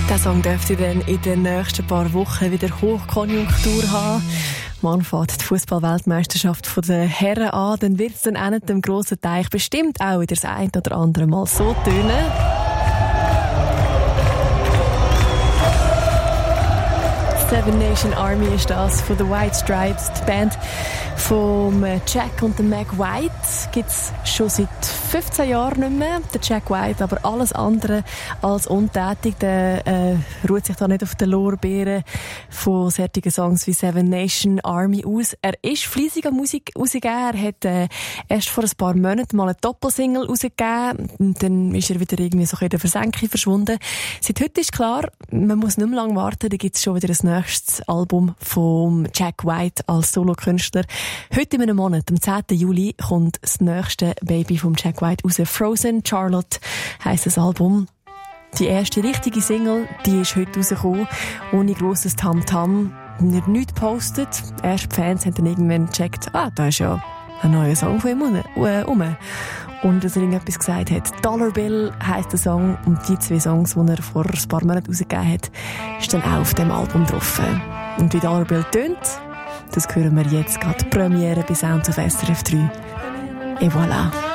Der Song dürfte dann in den nächsten paar Wochen wieder Hochkonjunktur haben. Man fährt die Fußball-Weltmeisterschaft von den Herren an, dann wird es dann auch nicht dem grossen Teich bestimmt auch wieder das ein oder andere Mal so tönen. Seven Nation Army ist das von The White Stripes. Die Band vom Jack und Meg White gibt es schon seit 15 Jahren nicht mehr. Der Jack White, aber alles andere als untätig. Der ruht sich da nicht auf den Lorbeeren von solchen Songs wie Seven Nation Army aus. Er ist fleissig an Musik rausgegeben. Er hat erst vor ein paar Monaten mal eine Doppelsingle rausgegeben. Und dann ist er wieder irgendwie so in der Versenkung verschwunden. Seit heute ist klar, man muss nicht mehr lange warten. Da gibt es schon wieder ein nächstes Album von Jack White als Solokünstler. Heute in einem Monat, am 10. Juli, kommt das nächste Baby von Jack White raus. Frozen Charlotte heisst das Album. Die erste richtige Single, die ist heute rausgekommen, ohne grosses Tamtam. Er hat nichts gepostet. Erst die Fans haben dann irgendwann gecheckt, da ist ja ein neuer Song von ihm rum. Und dass er irgendetwas gesagt hat. Dollar Bill heisst der Song. Und die 2 Songs, die er vor ein paar Monaten rausgegeben hat, ist dann auch auf dem Album drauf. Und wie Dollar Bill tönt, das hören wir jetzt gerade. Premiere bei Sounds of SRF 3. Et voilà.